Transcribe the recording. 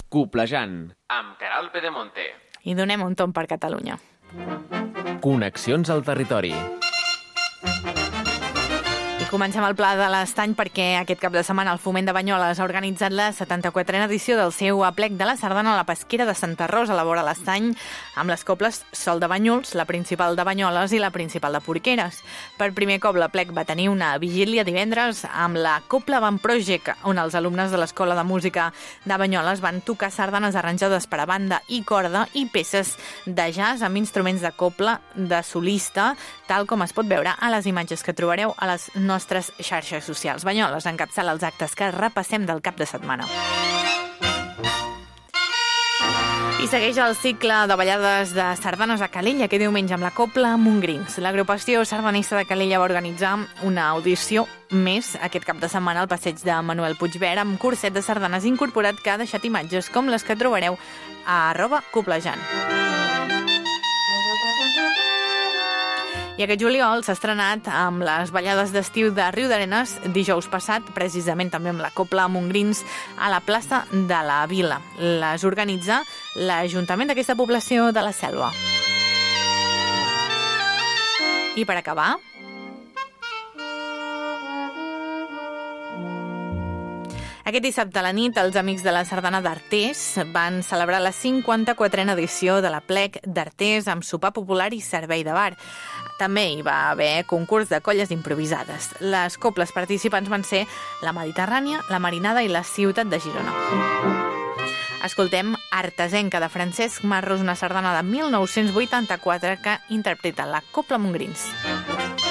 Coplejant, amb Queralt Pedemonte. I donem un tomb per Catalunya. Connexions al territori. Comencem el Pla de l'Estany perquè aquest cap de setmana el Foment de Banyoles ha organitzat la 74a edició del seu aplec de la sardana a la pesquera de Santa Rosa, a la vora l'Estany, amb les cobles Sol de Banyuls, la principal de Banyoles i la principal de Porqueres. Per primer cop l'aplec va tenir una vigília divendres amb la Copla Band Project, on els alumnes de l'Escola de Música de Banyoles van tocar sardanes arranjades per a banda i corda i peces de jazz amb instruments de copla de solista, tal com es pot veure a les imatges que trobareu a les nostres xarxes socials. Banyoles encapçala els actes que repassem del cap de setmana. I segueix el cicle de ballades de sardanes a Calella, que diumenge amb la Copla Montgrins. L'agrupació sardanista de Calella va organitzar una audició més aquest cap de setmana al passeig de Manuel Puigvert amb curset de sardanes incorporat que ha deixat imatges com les que trobareu a @coplejant. I aquest juliol s'ha estrenat amb les ballades d'estiu de Riudarenes dijous passat, precisament també amb la Copla Montgrins a la plaça de la Vila. Les organitza l'Ajuntament d'aquesta població de la Selva. I per acabar, aquest dissabte a la nit, els amics de la Sardana d'Artés van celebrar la 54a edició de l'Aplec d'Artés amb sopar popular i servei de bar. També hi va haver concurs de colles improvisades. Les coples participants van ser la Mediterrània, la Marinada i la Ciutat de Girona. Escoltem Artesenca de Francesc Marros, una sardana de 1984 que interpreta la Copla Montgrins.